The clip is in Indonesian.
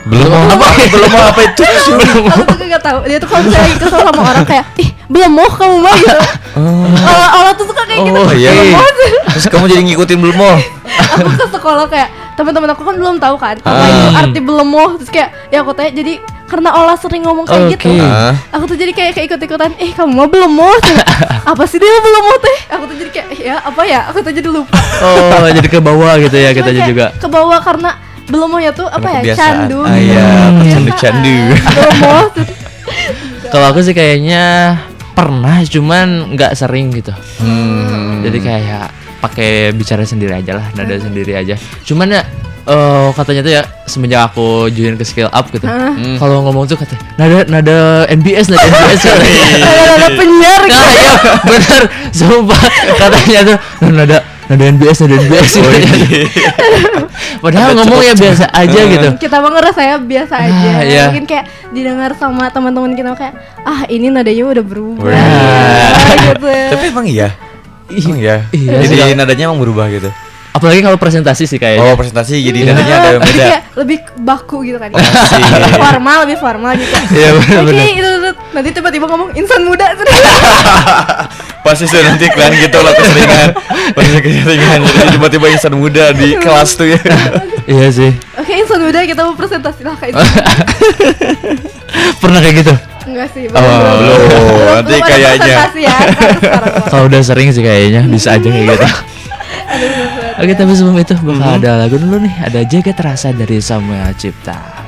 Belum apa itu? Aku tuh nggak tahu. Dia tuh kalau misalnya lagi kesel sama orang kayak, ih belum mau kamu mah gitu. Orang tuh suka kayak gitu. Oh iya. Belum mau. Terus kamu jadi ngikutin belum mau? Aku ke sekolah kayak teman-teman aku kan belum tahu kan apa itu arti belum mau. Terus kayak ya aku tanya jadi karena Ola sering ngomong kayak gitu. Aku tuh jadi kayak ikut-ikutan, kamu mau belum mau? Apa sih dia belum mau teh? Aku tuh jadi kayak ya apa ya? Aku tuh jadi lupa. Oh, jadi ke bawah gitu ya kita juga. Ke bawah karena belum maunya tuh apa ya? Candu. Iya, candu. Belum mau. Kalau aku sih kayaknya pernah cuman nggak sering gitu. Jadi kayak pakai bicara sendiri aja lah, nada sendiri aja. Cuman ya katanya tuh ya semenjak aku join ke Skill Up gitu. Kalau ngomong tuh katanya nada NBS katanya. Ada penyiar gitu. Nah, iya, bener, sumpah katanya tuh nada NBS gitu. Padahal ngomong ya biasa aja gitu. Kita mah ngerasanya biasa aja. Iya. Mungkin kayak didengar sama teman-teman kita kayak ini nadanya udah berubah. Gitu. Tapi emang iya. Iya. Jadi nadanya emang berubah gitu. Apalagi kalau presentasi sih kayaknya. Oh, presentasi jadi nadanya ada yang Jadi beda. kayak lebih baku gitu kan. Asik. Lebih formal gitu. Iya benar. Itu nanti tiba-tiba ngomong insan muda. Pasti sudah nanti kan gitu lah keseringan. Jadi tiba-tiba insan muda di kelas tuh ya. Iya sih. Oke, insan muda kita mau presentasi lah kayak Pernah kayak gitu? Enggak sih, belum. Nanti ada kayaknya. presentasi ya. Kalau udah sering sih kayaknya bisa aja kayak gitu. Oke, tapi sebelum itu bakal ada lagu dulu nih. Ada Jaga Terasa dari Samuel Cipta.